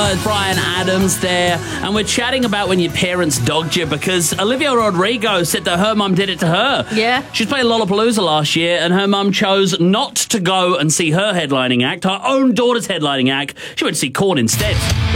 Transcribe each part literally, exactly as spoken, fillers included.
it's Brian Adams there, and we're chatting about when your parents dogged you because Olivia Rodrigo said that her mum did it to her. Yeah. She's playing Lollapalooza last year, and her mum chose not to go and see her headlining act, her own daughter's headlining act. She went to see Korn instead.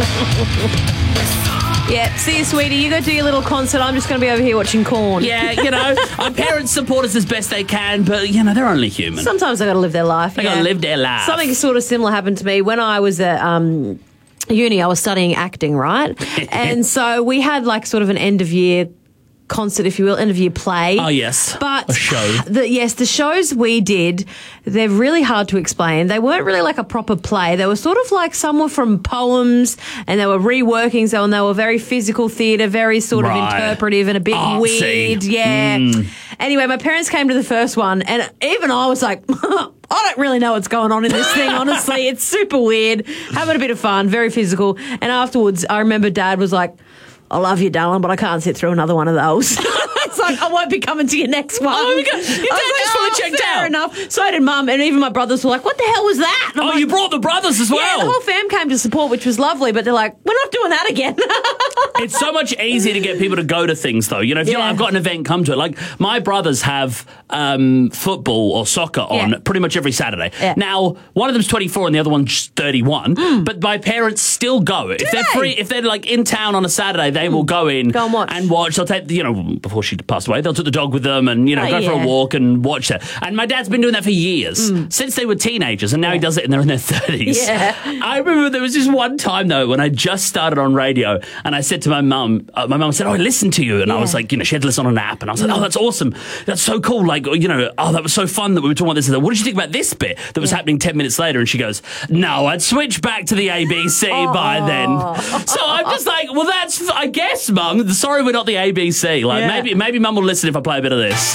Yeah, see you, sweetie. You go do your little concert. I'm just going to be over here watching Korn. Yeah, you know, our parents support us as best they can, but, you know, they're only human. Sometimes they got to live their life. They yeah. got to live their life. Something sort of similar happened to me when I was at um, uni. I was studying acting, right? And so we had like sort of an end of year concert, if you will, end of year play. Oh, yes. But a show. The, yes, the shows we did, they're really hard to explain. They weren't really like a proper play. They were sort of like some were from poems and they were reworkings and they were very physical theatre, very sort right. of interpretive and a bit Artsy. weird. Yeah. Mm. Anyway, my parents came to the first one and even I was like, I don't really know what's going on in this thing, honestly. It's super weird. Having a bit of fun, very physical. And afterwards, I remember Dad was like, I love you, darling, but I can't sit through another one of those. It's like, I won't be coming to your next one. Oh, my God. Your dad just fully checked fair out. enough. So did Mum, and even my brothers were like, what the hell was that? Oh, like, you brought the brothers as well. Yeah, the whole fam came to support, which was lovely, but they're like, we're not doing that again. It's so much easier to get people to go to things, though. You know, if you're Yeah. like, I've got an event, come to it. Like, my brothers have um, football or soccer on Yeah. pretty much every Saturday. Yeah. Now, one of them's twenty-four and the other one's thirty-one, mm. but my parents still go. If they're they? free, if they're like in town on a Saturday, they mm. will go in Go and watch. and watch. They'll take, you know, before she passed away, they'll take the dog with them and, you know, Oh, go for yeah. a walk and watch that. And my dad's been doing that for years, mm. since they were teenagers, and now he does it and they're in their thirties. Yeah. I remember there was this one time, though, when I just started on radio, and I said to my mum, uh, my mum said, oh, I listened to you. And Yeah. I was like, you know, she had to listen on an app. And I was like, oh, that's awesome. That's so cool. Like, you know, oh, that was so fun that we were talking about this. What did you think about this bit that was Yeah. happening ten minutes later? And she goes, no, I'd switch back to the A B C by then. So I'm just like, well, that's, I guess, Mum. Sorry we're not the A B C. Like, Yeah. maybe maybe Mum will listen if I play a bit of this.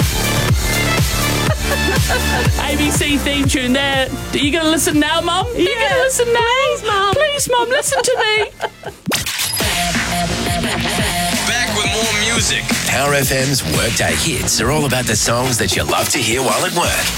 A B C theme tune there. Are you going to listen now, Mum? Are you Yeah. going to listen now? Please, Mum. Please, Mum, listen to me. Back with more music. Power F M's Workday Hits are all about the songs that you love to hear while at work.